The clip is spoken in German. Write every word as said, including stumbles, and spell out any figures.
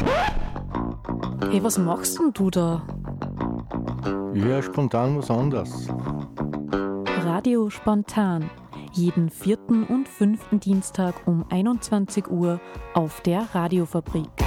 Hey, was machst denn du da? Ich höre spontan was anderes. Radio Spontan. Jeden vierten und fünften Dienstag um einundzwanzig Uhr auf der Radiofabrik.